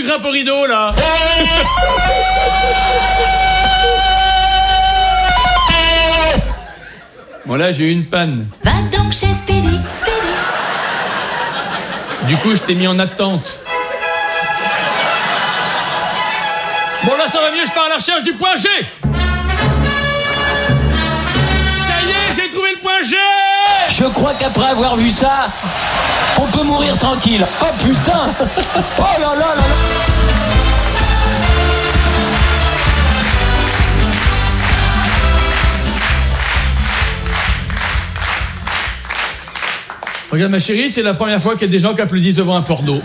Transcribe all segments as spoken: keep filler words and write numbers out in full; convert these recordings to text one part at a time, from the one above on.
tu grimpes au rideau, là? Bon, là, j'ai eu une panne. Va donc chez Speedy, Speedy. Du coup, je t'ai mis en attente. Bon, là, ça va mieux, je pars à la recherche du point G. Ça y est, j'ai trouvé le point G. Je crois qu'après avoir vu ça, on peut mourir tranquille. Oh putain. Oh là là là là. Regarde ma chérie, c'est la première fois qu'il y a des gens qui applaudissent devant un porno.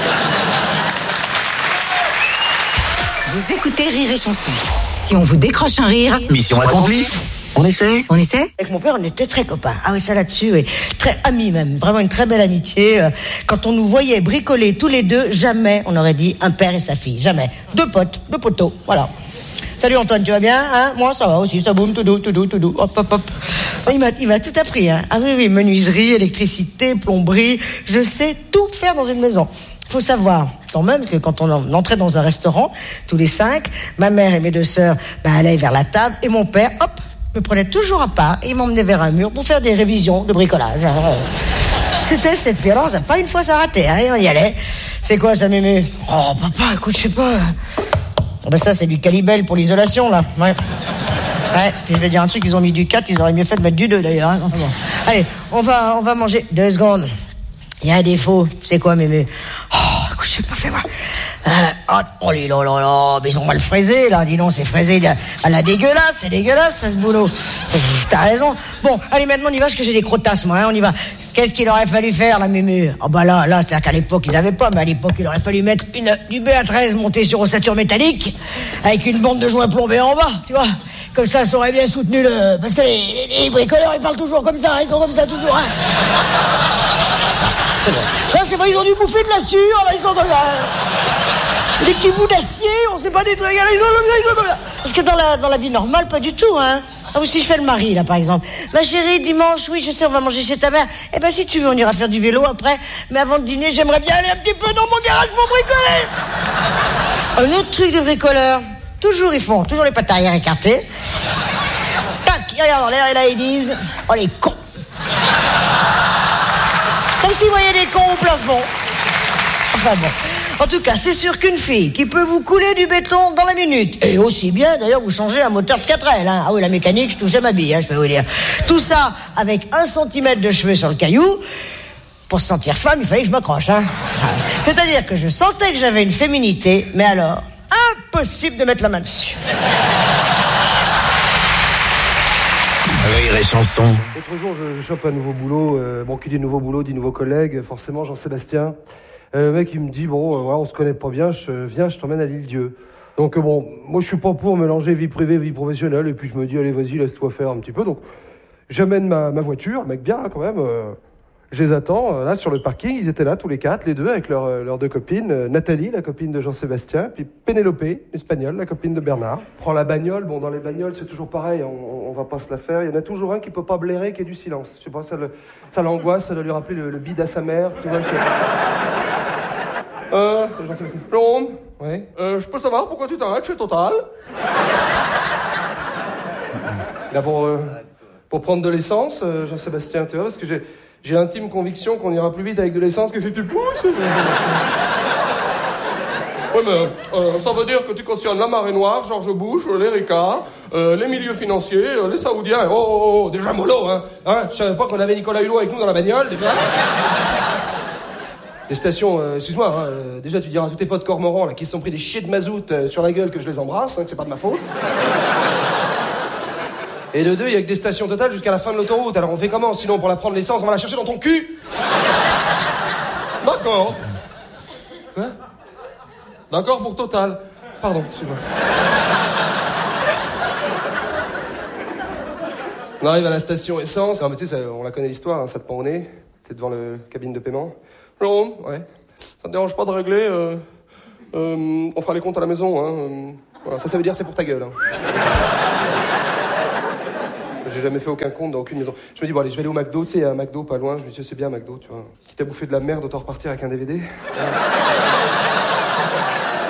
Vous écoutez Rire et Chanson. Si on vous décroche un rire... Mission accomplie. On essaie. On essaie? Avec mon père, on était très copains. Ah oui, ça là-dessus, oui. Très amis même. Vraiment une très belle amitié. Euh, Quand on nous voyait bricoler tous les deux, jamais on aurait dit un père et sa fille. Jamais. Deux potes, deux poteaux. Voilà. Salut Antoine, tu vas bien, hein? Moi, ça va aussi. Ça boum, tout doux, tout doux, tout doux. Hop, hop, hop. Il m'a, il m'a tout appris, hein. Ah oui, oui. Menuiserie, électricité, plomberie. Je sais tout faire dans une maison. Faut savoir, quand même, que quand on entrait dans un restaurant, tous les cinq, ma mère et mes deux sœurs, bah, allaient vers la table, et mon père, hop, me prenait toujours à part, et il m'emmenait vers un mur pour faire des révisions de bricolage. C'était cette violence, pas une fois ça ratait, hein, on y allait. C'est quoi ça, Mémé? Oh, papa, écoute, je sais pas. Oh, bah ça, c'est du Calibel pour l'isolation, là, ouais. Ouais, puis je vais dire un truc, ils ont mis du quatre, ils auraient mieux fait de mettre du deux, d'ailleurs, hein. Enfin, bon. Allez, on va, on va manger. Deux secondes. Il y a un défaut. C'est quoi, Mémé? Oh, écoute, je sais pas, fais voir. Euh, oh, oh là là là là, mais ils ont mal fraisé, là. Dis donc, c'est fraisé. Ah, la dégueulasse, c'est dégueulasse, ça, ce boulot. T'as raison. Bon, allez, maintenant, on y va, parce que j'ai des crottasses, moi, hein, on y va. Qu'est-ce qu'il aurait fallu faire, la Mémé? Oh, bah là, là, c'est-à-dire qu'à l'époque, ils avaient pas, mais à l'époque, il aurait fallu mettre une, du B A treize monté sur ossature métallique, avec une bande de joints plombés en bas, tu vois. Comme ça, ça aurait bien soutenu le... Parce que les, les bricoleurs, ils parlent toujours comme ça, ils sont comme ça toujours, hein. Là, c'est vrai, ils ont dû bouffer de la sueur, là, ils sont comme ça. Les petits bouts d'acier, on sait pas des trucs, ils sont comme ça, ils sont comme ça. Parce que dans la, dans la vie normale, pas du tout, hein. Ah, ou si je fais le mari, là, par exemple. Ma chérie, dimanche, oui, je sais, on va manger chez ta mère. Eh ben, si tu veux, on ira faire du vélo après. Mais avant de dîner, j'aimerais bien aller un petit peu dans mon garage pour bricoler. Un autre truc de bricoleur. Toujours, ils font, toujours les pattes arrière écartées. Tac, ils regardent en l'air et là, ils disent, oh, les cons. Comme s'ils voyaient des cons au plafond. Enfin bon. En tout cas, c'est sûr qu'une fille qui peut vous couler du béton dans la minute, et aussi bien, d'ailleurs, vous changez un moteur de quatre L, hein. Ah oui, la mécanique, je touchais ma bille, hein, je peux vous dire. Tout ça avec un centimètre de cheveux sur le caillou. Pour se sentir femme, il fallait que je m'accroche, hein. C'est-à-dire que je sentais que j'avais une féminité, mais alors, impossible de mettre la main dessus. Rire et Chanson. L'autre jour, je, je chope un nouveau boulot. Euh, bon, qui dit nouveau boulot, dit nouveau collègue. Forcément, Jean-Sébastien. Euh, le mec, il me dit, bon, euh, voilà, on se connaît pas bien, je viens, je t'emmène à l'Île-Dieu. Donc, euh, bon, moi, je suis pas pour mélanger vie privée, vie professionnelle. Et puis, je me dis, allez, vas-y, laisse-toi faire un petit peu. Donc, j'amène ma, ma voiture, le mec bien, hein, quand même. Euh, je les attends, euh, là, sur le parking. Ils étaient là, tous les quatre, les deux, avec leurs euh, leurs deux copines. Euh, Nathalie, la copine de Jean-Sébastien. Puis Pénélope, l'espagnole, la copine de Bernard. Prends la bagnole. Bon, dans les bagnoles, c'est toujours pareil. On, on va pas se la faire. Il y en a toujours un qui peut pas blairer, qui est du silence. Je sais pas, ça, le, ça l'angoisse, ça doit lui rappeler le, le bide à sa mère. Tu vois, que... Euh, c'est Jean-Sébastien. Jérôme, ouais. Euh, je peux savoir pourquoi tu t'arrêtes chez Total? Là, pour, euh, pour prendre de l'essence, euh, Jean-Sébastien, tu vois, parce que j'ai, j'ai l'intime conviction qu'on ira plus vite avec de l'essence que si tu pousses. Oui, mais euh, ça veut dire que tu cautionnes la marée noire, George Bush, les Ricard, euh, les milieux financiers, euh, les Saoudiens. Oh, oh, oh, déjà mollo, hein, hein. Je savais pas qu'on avait Nicolas Hulot avec nous dans la bagnole, déjà. Les stations, euh, excuse-moi, hein, euh, déjà tu diras à tous tes potes cormorans là, qui se sont pris des chiés de mazout euh, sur la gueule que je les embrasse, hein, que c'est pas de ma faute. Et de deux, il y a que des stations totales jusqu'à la fin de l'autoroute. Alors on fait comment sinon pour la prendre l'essence? On va la chercher dans ton cul? D'accord. Quoi? D'accord pour Total. Pardon, excuse-moi. On arrive à la station essence. Non mais tu sais, ça, on la connaît l'histoire, hein, ça te pend au nez. T'es devant la cabine de paiement. Jérôme, ouais. Ça te dérange pas de régler euh, euh, on fera les comptes à la maison, hein. Euh, voilà, ça, ça veut dire c'est pour ta gueule, hein. J'ai jamais fait aucun compte dans aucune maison. Je me dis, bon, allez, je vais aller au McDo, tu sais, il y a un McDo pas loin. Je me dis, c'est bien, McDo, tu vois. Quitte à bouffer de la merde, autant repartir avec un D V D.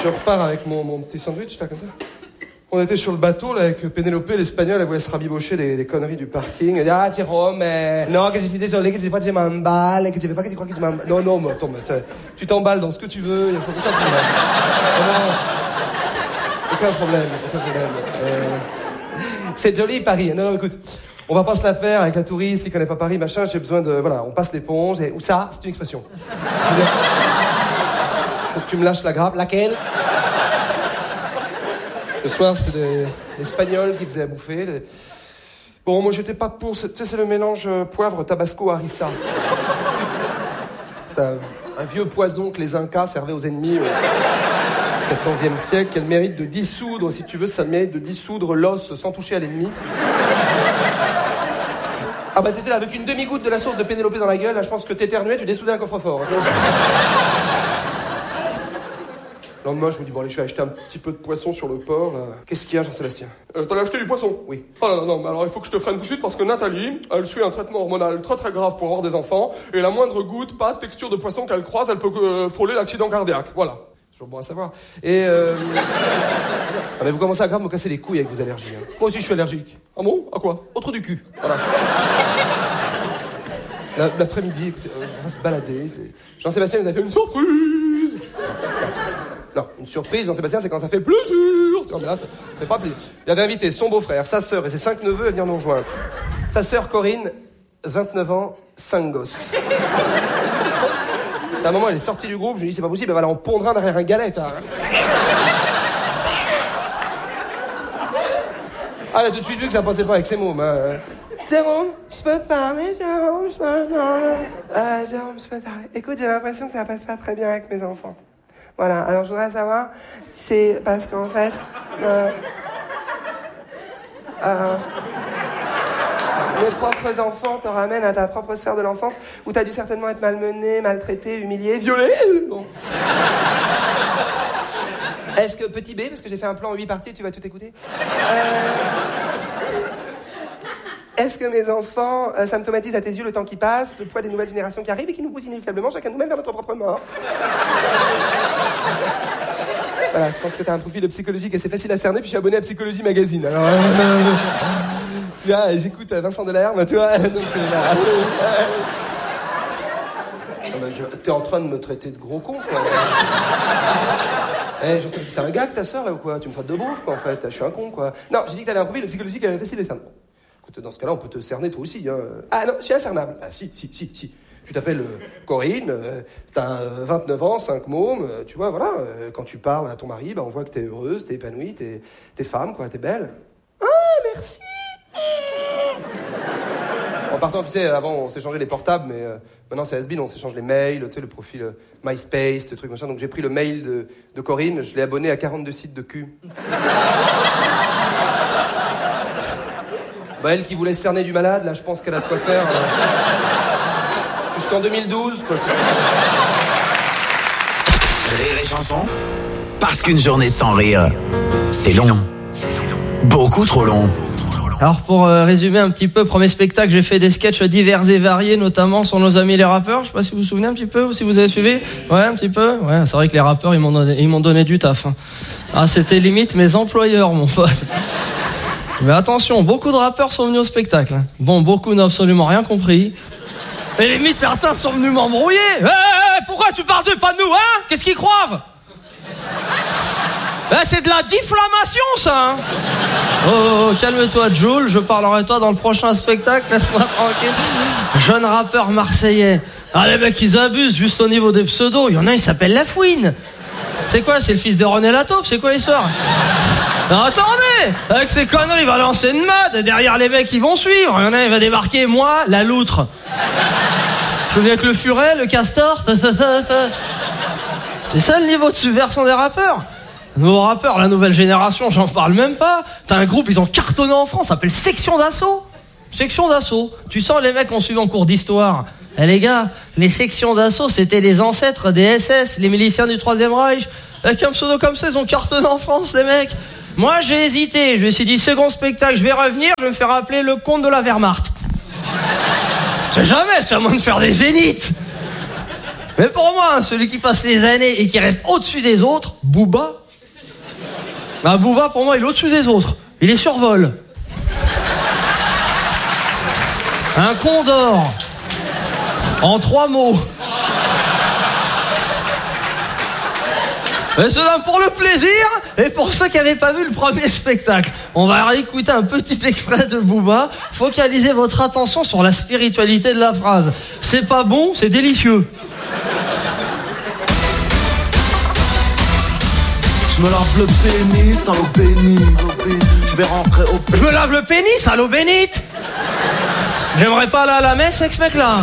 je repars avec mon, mon petit sandwich, là, comme ça. On était sur le bateau, là, avec Pénélope, l'Espagnole, elle voulait se rabibocher des, des conneries du parking. Elle dit, ah, Jérôme, mais... Non, que je suis désolé, que des fois, tu m'emballes, que tu veux pas que tu crois que tu m'emballes. Non, non, mais attends, mais tu t'emballes dans ce que tu veux, il n'y a aucun problème. Non, aucun problème, aucun problème. Euh... C'est joli, Paris. Non, non, écoute, on va pas se la faire avec la touriste qui connaît pas Paris, machin, j'ai besoin de... Voilà, on passe l'éponge, et... Où ça? C'est une expression. Faut que tu me lâches la grappe. Laquelle? Le soir, c'est des Espagnols qui faisaient à bouffer. Les... Bon, moi, j'étais pas pour... Tu sais, c'est le mélange poivre, tabasco, harissa. C'est un, un vieux poison que les Incas servaient aux ennemis au quatorzième siècle, qui a le mérite de dissoudre, si tu veux, ça a le mérite de dissoudre l'os sans toucher à l'ennemi. Ah bah, t'étais là avec une demi-goutte de la sauce de Pénélope dans la gueule, là, je pense que t'éternuais, tu dessoudais un coffre-fort. Le lendemain, je me dis, bon, allez, je vais acheter un petit peu de poisson sur le port, là. Qu'est-ce qu'il y a, Jean-Sébastien? Euh, t'allais acheter du poisson? Oui. Oh non, non, mais alors il faut que je te freine tout de suite parce que Nathalie, elle suit un traitement hormonal très très grave pour avoir des enfants, et la moindre goutte, pas de texture de poisson qu'elle croise, elle peut euh, frôler l'accident cardiaque. Voilà. C'est toujours bon à savoir. Et euh... ah, mais vous commencez à grave me casser les couilles avec vos allergies. Hein. Moi aussi, je suis allergique. Ah bon? À quoi? Au trou du cul. Voilà. La, l'après-midi, écoutez, euh, on va se balader. Jean-Sébastien nous a fait une surprise. Non, une surprise, Jean-Sébastien, c'est quand ça fait plaisir. Non, mais là, ça fait pas plaisir. Il avait invité son beau-frère, sa sœur et ses cinq neveux à venir nous rejoindre. Sa sœur Corinne, vingt-neuf ans, cinq gosses. À un moment, elle est sortie du groupe, je lui ai dit, c'est pas possible, elle va en pondre un derrière un galet, toi. Ah, elle a tout de suite vu que ça passait pas avec ses mots, hein. Jérôme, je peux te parler, Jérôme, je peux te parler. Euh, Jérôme, je peux te parler. Écoute, j'ai l'impression que ça passe pas très bien avec mes enfants. Voilà, alors je voudrais savoir si c'est parce qu'en fait... Euh, euh, mes propres enfants te ramènent à ta propre sphère de l'enfance où t'as dû certainement être malmené, maltraité, humilié, violé. Bon. Est-ce que, petit B, parce que j'ai fait un plan en huit parties, tu vas tout écouter euh, Est-ce que mes enfants euh, symptomatisent à tes yeux le temps qui passe, le poids des nouvelles générations qui arrivent et qui nous poussent inéluctablement chacun de nous-mêmes vers notre propre mort? Voilà, je pense que t'as un profil psychologique assez facile à cerner, puis je suis abonné à Psychologie Magazine. Alors, euh, tu vois, j'écoute Vincent Delerme, tu vois, donc euh, là. Ah bah, je... T'es en train de me traiter de gros con, quoi. Eh, je sais, c'est un gars que ta sœur, là, ou quoi? Tu me traites de beauf, quoi, en fait. Je suis un con, quoi. Non, j'ai dit que t'avais un profil psychologique assez facile à cerner. Écoute, dans ce cas-là, on peut te cerner, toi aussi, hein. Ah non, je suis incernable. Ah si, si, si, si. Tu t'appelles euh, Corinne, euh, t'as euh, vingt-neuf ans, cinq mômes, euh, tu vois, voilà. Euh, quand tu parles à ton mari, bah, on voit que t'es heureuse, t'es épanouie, t'es, t'es femme, quoi, t'es belle. Ah, merci. En partant, tu sais, avant, on s'échangeait les portables, mais euh, maintenant, c'est has-been, on s'échange les mails, tu sais, le profil euh, MySpace, des trucs machin. Donc, j'ai pris le mail de, de Corinne, je l'ai abonné à quarante-deux sites de cul. Bah, elle qui voulait cerner du malade, là, je pense qu'elle a de quoi faire. Euh... Jusqu'en deux mille douze, quoi. Rire et chanson, parce qu'une journée sans rire, c'est long. Beaucoup trop long. Alors pour euh, résumer un petit peu, premier spectacle, j'ai fait des sketchs divers et variés, notamment sur nos amis les rappeurs. Je sais pas si vous vous souvenez un petit peu, ou si vous avez suivi. Ouais, un petit peu. Ouais, c'est vrai que les rappeurs, ils m'ont donné, ils m'ont donné du taf. Hein. Ah, c'était limite mes employeurs, mon pote. Mais attention, beaucoup de rappeurs sont venus au spectacle. Hein. Bon, beaucoup n'ont absolument rien compris. Et limite, certains sont venus m'embrouiller. Hé, hey, hey, pourquoi tu parles d'eux, pas de nous, hein? Qu'est-ce qu'ils croient? Ben, c'est de la diffamation, ça, hein. Oh, oh, oh, calme-toi, Jules, je parlerai de toi dans le prochain spectacle, laisse-moi tranquille. Jeune rappeur marseillais. Ah, les mecs, ils abusent, juste au niveau des pseudos. Il y en a, il s'appelle Lafouine. C'est quoi, c'est le fils de René Lataupe? C'est quoi l'histoire? Non, attendez, avec ces conneries, il va lancer une mode, et derrière les mecs, ils vont suivre. Il y en a, il va débarquer, moi, la loutre. Je viens avec le furet, le castor. C'est ça le niveau de subversion des rappeurs. Nos rappeurs, la nouvelle génération, j'en parle même pas. T'as un groupe, ils ont cartonné en France, ça s'appelle Section d'Assaut. Section d'Assaut. Tu sens les mecs qu'on suivi en cours d'histoire. Eh les gars, les sections d'assaut, c'était les ancêtres des S S, les miliciens du Troisième Reich. Avec un pseudo comme ça, ils ont cartonné en France, les mecs. Moi, j'ai hésité. Je me suis dit, second spectacle, je vais revenir, je vais me faire appeler le comte de la Wehrmacht. C'est jamais, c'est à moins de faire des zéniths. Mais pour moi, celui qui passe les années et qui reste au-dessus des autres, Booba. Bah, Booba, pour moi, il est au-dessus des autres. Il est sur vol. Un condor. En trois mots. Mais cela pour le plaisir et pour ceux qui n'avaient pas vu le premier spectacle. On va écouter un petit extrait de Booba. Focalisez votre attention sur la spiritualité de la phrase. C'est pas bon, c'est délicieux. Je me lave le pénis à l'eau bénite. Je vais rentrer au Je me lave le pénis à l'eau bénite. J'aimerais pas aller à la messe avec ce mec-là.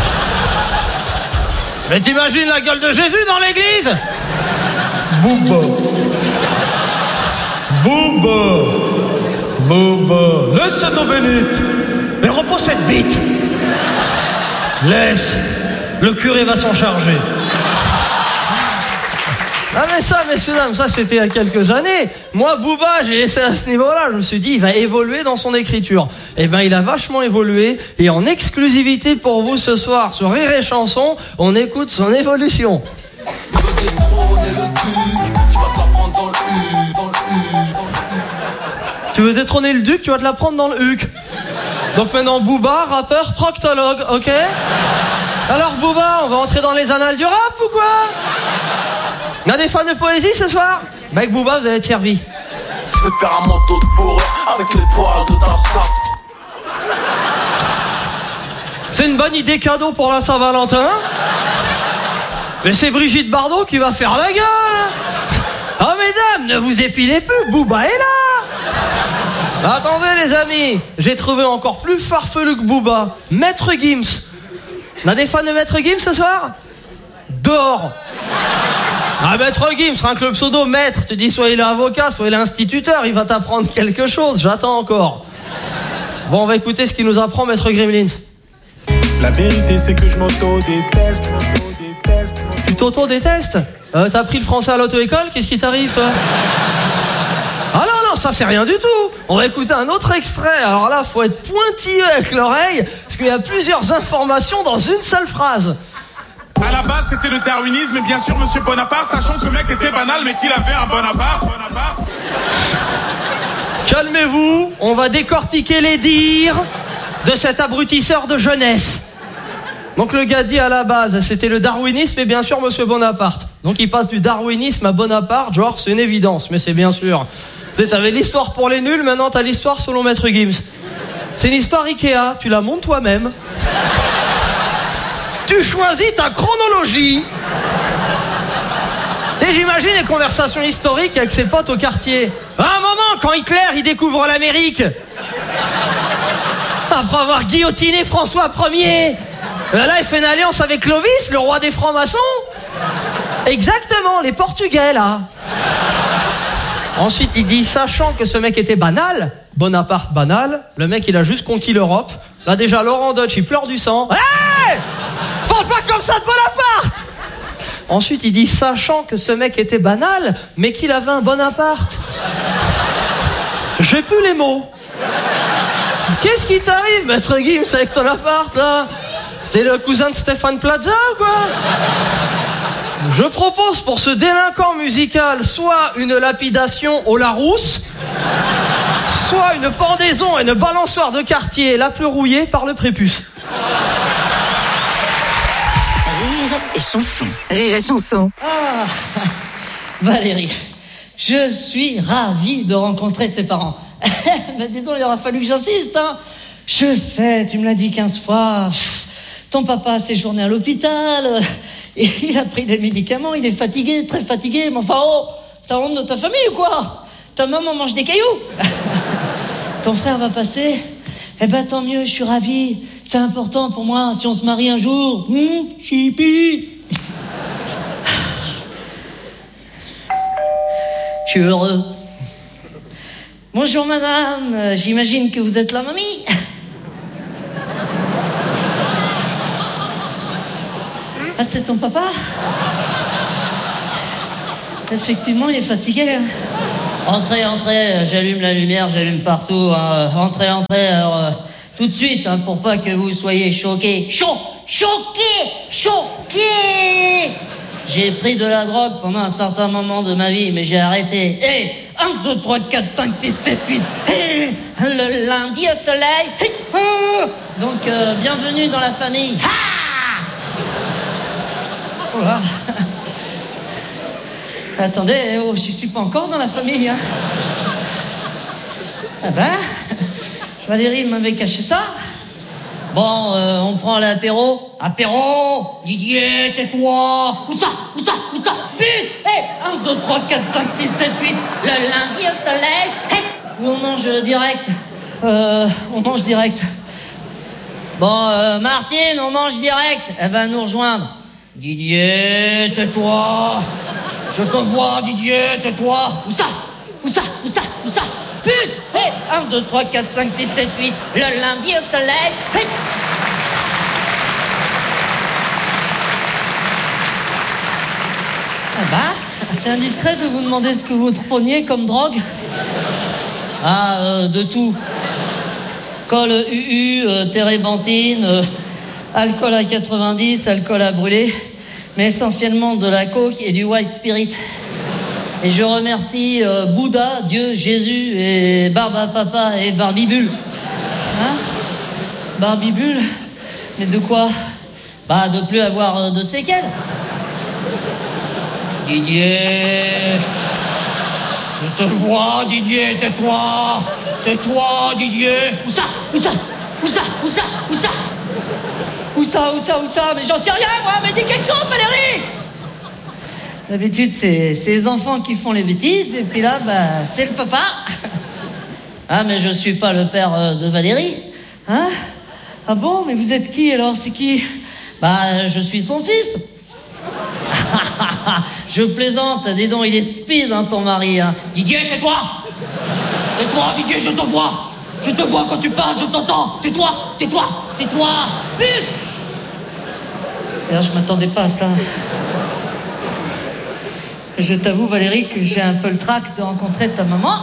Mais t'imagines la gueule de Jésus dans l'église? Booba. Booba. Booba. Laisse cette eau bénite. Mais repose cette bite. Laisse. Le curé va s'en charger. Ah mais ça, messieurs, dames, ça c'était il y a quelques années. Moi, Booba, j'ai laissé à ce niveau-là. Je me suis dit, il va évoluer dans son écriture. Eh ben, il a vachement évolué. Et en exclusivité pour vous ce soir, sur Rire et Chanson, on écoute son évolution. Tu veux détrôner le duc, tu vas te la prendre dans le huc. Donc maintenant, Booba, rappeur, proctologue, ok? Alors Booba, on va entrer dans les annales du rap ou quoi? Il y a des fans de poésie ce soir? Bah avec Booba, vous allez être servi. Je vais faire un manteau de fourrure avec les poils de ta chatte. C'est une bonne idée cadeau pour la Saint-Valentin. Mais c'est Brigitte Bardot qui va faire la gueule. Oh mesdames, ne vous épilez plus, Booba est là. Attendez les amis, j'ai trouvé encore plus farfelu que Booba. Maître Gims. On a des fans de Maître Gims ce soir? Dehors. Ah, Maître Gims, rien que le pseudo Maître, tu dis soit il est avocat, soit il est instituteur, il va t'apprendre quelque chose, j'attends encore. Bon, on va écouter ce qu'il nous apprend Maître Gremlins. La vérité c'est que je m'auto-déteste. Tu t'auto-détestes? euh, T'as appris le français à l'auto-école? Qu'est-ce qui t'arrive toi? Ah non, non, ça c'est rien du tout. On va écouter un autre extrait. Alors là, faut être pointilleux avec l'oreille, parce qu'il y a plusieurs informations dans une seule phrase. À la base c'était le darwinisme, et bien sûr Monsieur Bonaparte, sachant que ce mec était banal mais qu'il avait un Bonaparte. Bonaparte. Calmez-vous, on va décortiquer les dires de cet abrutisseur de jeunesse. Donc le gars dit à la base, c'était le darwinisme et bien sûr Monsieur Bonaparte. Donc il passe du darwinisme à Bonaparte, genre c'est une évidence, mais c'est bien sûr. Tu sais, t'avais l'histoire pour les nuls, maintenant t'as l'histoire selon Maître Gims. C'est une histoire Ikea, tu la montes toi-même. Tu choisis ta chronologie. Et j'imagine les conversations historiques avec ses potes au quartier. À un moment, quand Hitler il découvre l'Amérique, après avoir guillotiné François Ier, là il fait une alliance avec Clovis, le roi des francs-maçons. Exactement, les Portugais là. Ensuite il dit, sachant que ce mec était banal, Bonaparte banal, le mec il a juste conquis l'Europe. Là déjà Laurent Dutch il pleure du sang. Hey, parle pas comme ça de Bonaparte. Ensuite il dit, sachant que ce mec était banal, mais qu'il avait un Bonaparte. J'ai plus les mots. Qu'est-ce qui t'arrive, Maître Gims, avec ton appart là? T'es le cousin de Stéphane Plaza ou quoi? Je propose pour ce délinquant musical soit une lapidation au Larousse, soit une pendaison et une balançoire de quartier la plus rouillée par le prépuce. Rire et chanson. Rire et chanson. Ah, Valérie, je suis ravi de rencontrer tes parents. Ben dis donc, il aura fallu que j'insiste, hein. Je sais, tu me l'as dit quinze fois. Pff, ton papa a séjourné à l'hôpital. Il a pris des médicaments, il est fatigué, très fatigué. Mais enfin, oh, t'as honte de ta famille ou quoi? Ta maman mange des cailloux. Ton frère va passer. Eh ben tant mieux, je suis ravi. C'est important pour moi, si on se marie un jour. Hum, chipi. Je suis heureux. Bonjour madame, j'imagine que vous êtes la mamie. Ah, c'est ton papa? Effectivement, il est fatigué. Hein. Entrez, entrez, j'allume la lumière, j'allume partout. Hein. Entrez, entrez, alors, euh, tout de suite, hein, pour pas que vous soyez choqués. Chaud, choqué, choqué. J'ai pris de la drogue pendant un certain moment de ma vie, mais j'ai arrêté. Et un, deux, trois, quatre, cinq, six, sept, huit. Et le lundi au soleil. Et, oh. Donc, euh, bienvenue dans la famille. Ah oh là. Attendez, oh, je suis pas encore dans la famille. Hein. Ah ben, Valérie m'avait caché ça. Bon, euh, on prend l'apéro. Apéro, Didier, tais-toi. Où ça, où ça, où ça? Pute. Hey, un, deux, trois, quatre, cinq, six, sept, huit. Le lundi au soleil. Hey. Où on mange direct. Euh, on mange direct. Bon, euh, Martine, on mange direct. Elle va nous rejoindre. Didier, tais-toi. Je te vois, Didier, tais-toi. Où ça? Où ça? Où ça? Où ça? Pute. Hey, un, deux, trois, quatre, cinq, six, sept, huit. Le lundi au soleil. Hey. Ah bah, c'est indiscret de vous demander ce que vous preniez comme drogue. Ah, euh, de tout. Col U U, euh, térébenthine, euh, alcool à quatre-vingt-dix, alcool à brûler, mais essentiellement de la coke et du white spirit. Et je remercie euh, Bouddha, Dieu, Jésus et Barba Papa et Barbibule. Hein? Barbibule? Mais de quoi? Bah, de plus avoir euh, de séquelles. Didier, je te vois, Didier, tais-toi, tais-toi, Didier. Où ça? Où ça? Où ça? Où ça? Où ça? Où ça? Où ça? Où ça? Mais j'en sais rien, moi. Mais dis quelque chose, Valérie. D'habitude, c'est, c'est les enfants qui font les bêtises, et puis là, bah, c'est le papa. Ah, mais je suis pas le père euh, de Valérie. Hein? Ah bon? Mais vous êtes qui, alors? C'est qui? Bah, je suis son fils. Je plaisante, dis donc, il est speed, hein, ton mari. Hein. Didier, tais-toi. Tais-toi, Didier, je te vois. Je te vois quand tu parles, je t'entends. Tais-toi, tais-toi, tais-toi. Pute. D'ailleurs, je m'attendais pas à ça. Je t'avoue, Valérie, que j'ai un peu le trac de rencontrer ta maman.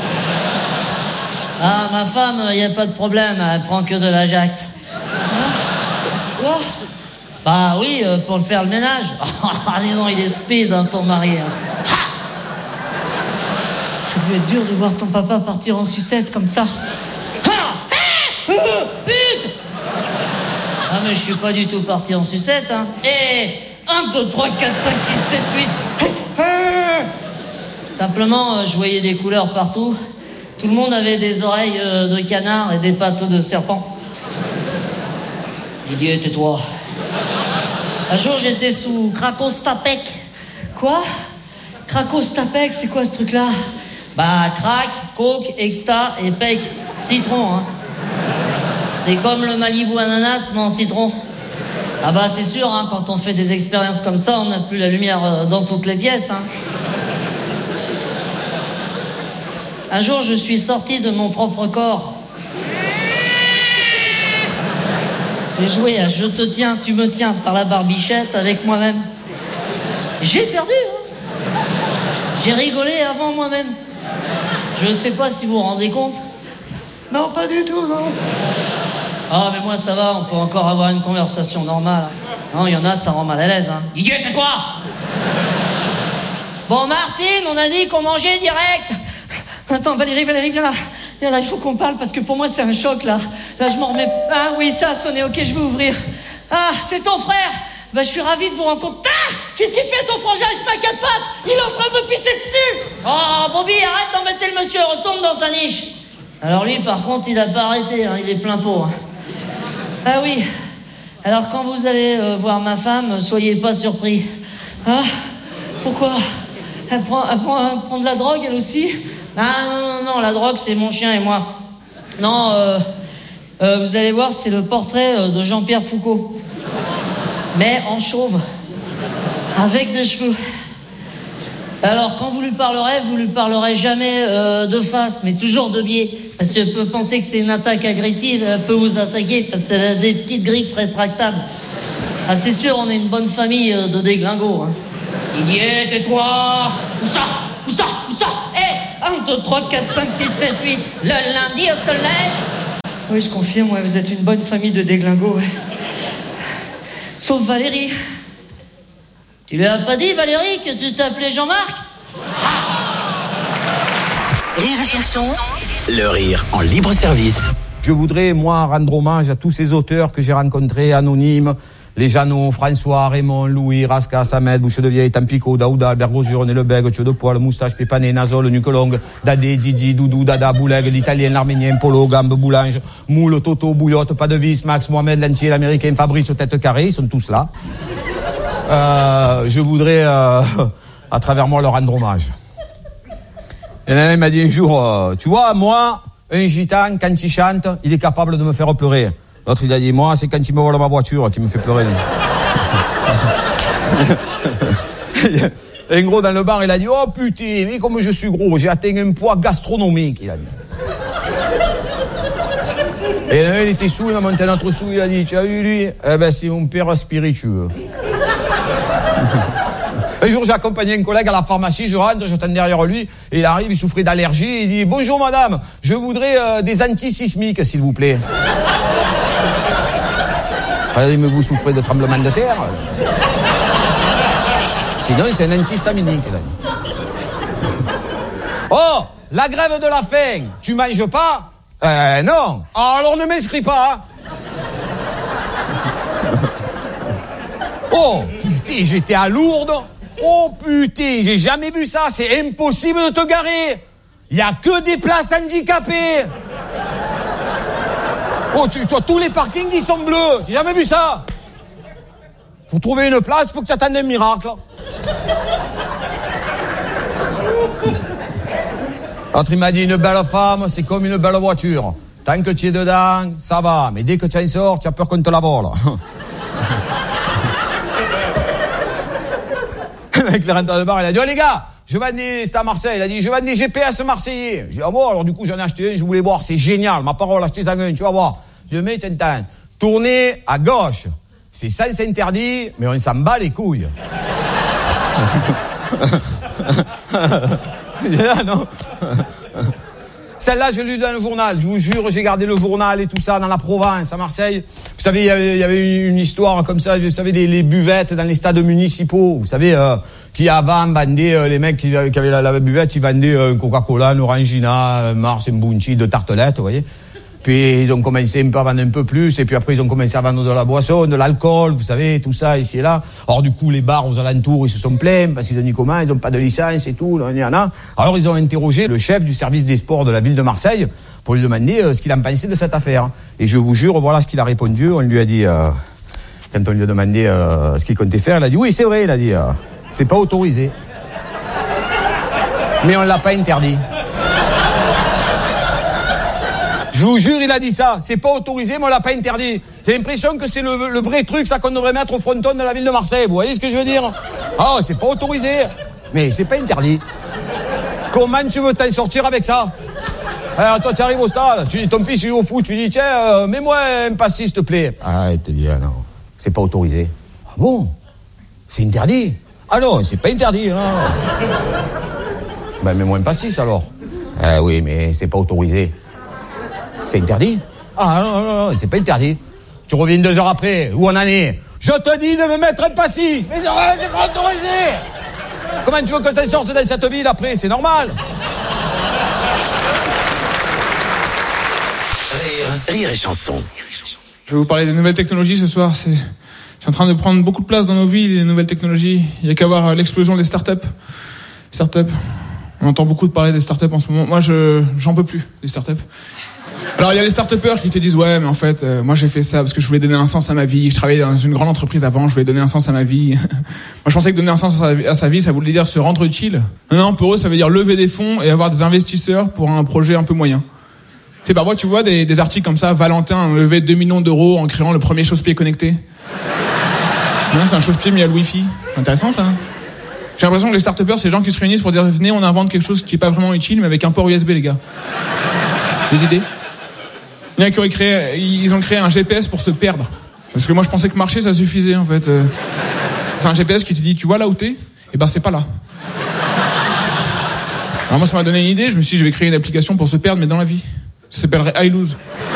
Ah, ma femme, il n'y a pas de problème, elle prend que de l'Ajax. Quoi? Bah oui, euh, pour le faire le ménage. Ah, dis donc, il est speed, hein, ton mari. Hein. Ça devait être dur de voir ton papa partir en sucette comme ça. Pute! Ah, mais je suis pas du tout parti en sucette, hein. Et un, deux, trois, quatre, cinq, six, sept, huit. Simplement, euh, je voyais des couleurs partout. Tout le monde avait des oreilles euh, de canard et des pattes de serpent. Didier, tais-toi. Un jour, j'étais sous Krakostapek. Quoi? Krakostapek, c'est quoi ce truc-là? Bah, crack, coke, exta et pec. Citron, hein. C'est comme le Malibu ananas, mais en citron. Ah bah, c'est sûr, hein, quand on fait des expériences comme ça, on n'a plus la lumière dans toutes les pièces, hein. Un jour, je suis sorti de mon propre corps. J'ai joué à Je te tiens, tu me tiens par la barbichette avec moi-même. J'ai perdu, hein. J'ai rigolé avant moi-même. Je ne sais pas si vous vous rendez compte. Non, pas du tout, non. Ah, mais moi, ça va, on peut encore avoir une conversation normale. Non, il y en a, ça rend mal à l'aise, hein. Didier, tais-toi. Bon, Martine, on a dit qu'on mangeait direct. Attends, Valérie, Valérie, viens là. Viens là, il faut qu'on parle parce que pour moi, c'est un choc, là. Là, je m'en remets... Ah oui, ça a sonné, ok, je vais ouvrir. Ah, c'est ton frère. Bah, je suis ravi de vous rencontrer. Ah, qu'est-ce qu'il fait, ton frangin? Il se met à quatre pattes. Il est en train de me pisser dessus. Oh, Bobby, arrête d'embêter le monsieur. Retourne dans sa niche. Alors lui, par contre, il a pas arrêté, hein, il est plein pot. Hein. Ah oui. Alors, quand vous allez euh, voir ma femme, soyez pas surpris. Hein? Pourquoi? Elle prend, elle prend, elle prend de la drogue, elle aussi? Ah non, non, non, la drogue, c'est mon chien et moi. Non, euh, euh, vous allez voir, c'est le portrait euh, de Jean-Pierre Foucault. Mais en chauve. Avec des cheveux. Alors, quand vous lui parlerez, vous lui parlerez jamais euh, de face, mais toujours de biais. Parce qu'elle peut penser que c'est une attaque agressive, elle peut vous attaquer parce qu'elle a des petites griffes rétractables. Ah, c'est sûr, on est une bonne famille euh, de déglingos. Hein. Didier, tais-toi. Où ça? Où ça? Où ça? Eh, un, deux, trois, quatre, cinq, six, sept, huit. Le lundi au soleil. Oui, je confirme, ouais, vous êtes une bonne famille de déglingos, ouais. Sauf Valérie. Tu lui as pas dit, Valérie, que tu t'appelais Jean-Marc? Rire et chanson. Le rire en libre service. Je voudrais, moi, rendre hommage à tous ces auteurs que j'ai rencontrés, anonymes, les Jeannot, François, Raymond, Louis, Rasca, Samed, Bouche de Vieille, Tampico, Daouda, Albert Gauture, Nelebeg, Tchou de Poil, Moustache, Pépané, Nazol, Nucolong, Dadé, Didi, Doudou, Dada, Bouleg, l'Italien, l'Arménien, Polo, Gambe, Boulange, Moule, Toto, Bouillotte, Pas de Vis, Max, Mohamed, Lantier, l'Américain, Fabrice, Tête Carrée, ils sont tous là. Euh, je voudrais, euh, à travers moi, leur rendre hommage. Et là, il m'a dit un jour, euh, tu vois, moi, un gitan, quand il chante, il est capable de me faire pleurer. L'autre, il a dit, moi, c'est quand il me vole ma voiture qui me fait pleurer. Et un gros dans le bar, il a dit, oh putain, mais comme je suis gros, j'ai atteint un poids gastronomique, il a dit. Et là, il était sous, il m'a monté un autre sous, il a dit, tu as vu lui? Eh ben, c'est mon père spiritueux. Un jour, j'ai accompagné un collègue à la pharmacie, je rentre, j'attends derrière lui, et il arrive, il souffrait d'allergie, il dit, bonjour madame, je voudrais euh, des antisismiques, s'il vous plaît. Il me vous souffrez de tremblement de terre? Sinon, c'est un antihistaminique. Oh, la grève de la faim, tu manges pas? Euh, non. Alors ne m'inscris pas. Oh, putain, j'étais à Lourdes. Oh, putain, j'ai jamais vu ça. C'est impossible de te garer. Il y a que des places handicapées. Oh, tu, tu vois, tous les parkings, ils sont bleus. J'ai jamais vu ça. Pour trouver une place, il faut que tu attendes un miracle. L'autre, il m'a dit, une belle femme, c'est comme une belle voiture. Tant que tu es dedans, ça va. Mais dès que tu en sors, tu as peur qu'on te la vole. Le mec, le rentre de bar, il a dit, oh les gars, je vends des, c'était à Marseille, il a dit, je vends des G P S marseillais. J'ai dit, ah bon, alors du coup, j'en ai acheté un, je voulais voir, c'est génial, ma parole, achetez-en un, tu vas voir. Je dis, mais t'entends, tournez à gauche, c'est sens interdit, mais on s'en bat les couilles. Ah, non. Celle-là, je l'ai lu dans le journal, je vous jure, j'ai gardé le journal et tout ça dans la Provence, à Marseille. Vous savez, il y avait, il y avait une histoire comme ça, vous savez, les, les buvettes dans les stades municipaux, vous savez, euh, qui avant vendaient, euh, les mecs qui, qui avaient la, la buvette, ils vendaient euh, Coca-Cola, un Orangina, un Mars, un Bounty, de tartelettes, vous voyez. Puis ils ont commencé un peu à vendre un peu plus, et puis après ils ont commencé à vendre de la boisson, de l'alcool, vous savez, tout ça, ici et là. Alors du coup, les bars aux alentours, ils se sont plaints, parce qu'ils ont dit comment, ils n'ont pas de licence et tout, là, là. Alors ils ont interrogé le chef du service des sports de la ville de Marseille, pour lui demander euh, ce qu'il en pensait de cette affaire. Et je vous jure, voilà ce qu'il a répondu, on lui a dit, euh, quand on lui a demandé euh, ce qu'il comptait faire, il a dit, oui, c'est vrai, il a dit, euh, c'est pas autorisé. Mais on l'a pas interdit. Je vous jure, il a dit ça. C'est pas autorisé, mais on l'a pas interdit. J'ai l'impression que c'est le, le vrai truc, ça qu'on devrait mettre au fronton de la ville de Marseille. Vous voyez ce que je veux dire? Ah, c'est pas autorisé, mais c'est pas interdit. Comment tu veux t'en sortir avec ça? Alors toi, tu arrives au stade, tu dis ton fils il joue au foot, tu dis tiens, euh, mets-moi un pastis, s'il te plaît. Ah, il te dit ah non, c'est pas autorisé. Ah bon? C'est interdit? Ah non, c'est pas interdit, non. Ben mets-moi un pastis alors. Ah oui, mais c'est pas autorisé. C'est interdit? Ah non, non, non, c'est pas interdit. Tu reviens deux heures après, où on en est? Je te dis de me mettre un pastis. Mais non, c'est pas autorisé. Comment tu veux que ça sorte dans cette ville après? C'est normal. Rire, rire et chanson. Je vais vous parler des nouvelles technologies ce soir. C'est, c'est en train de prendre beaucoup de place dans nos vies, les nouvelles technologies. Il y a qu'à voir l'explosion des startups. Startups. On entend beaucoup de parler des startups en ce moment. Moi, je, j'en peux plus, des startups. Alors il y a les start-upers qui te disent ouais mais en fait euh, moi j'ai fait ça parce que je voulais donner un sens à ma vie, je travaillais dans une grande entreprise avant, je voulais donner un sens à ma vie. Moi je pensais que donner un sens à sa, à sa vie ça voulait dire se rendre utile. Non non, pour eux ça veut dire lever des fonds et avoir des investisseurs pour un projet un peu moyen. Tu sais, parfois tu vois des, des articles comme ça, Valentin a levé deux millions d'euros en créant le premier chausse-pied connecté. Non, c'est un chausse-pied mis à le Wi-Fi. Intéressant ça. J'ai l'impression que les start-upers c'est les gens qui se réunissent pour dire venez on invente quelque chose qui est pas vraiment utile mais avec un port U S B les gars. Des idées? Il y en a qui ont créé, ils ont créé un G P S pour se perdre. Parce que moi je pensais que marcher ça suffisait en fait. C'est un G P S qui te dit tu vois là où t'es? Et ben c'est pas là. Alors moi ça m'a donné une idée, je me suis dit je vais créer une application pour se perdre mais dans la vie. Ça s'appellerait I Lose.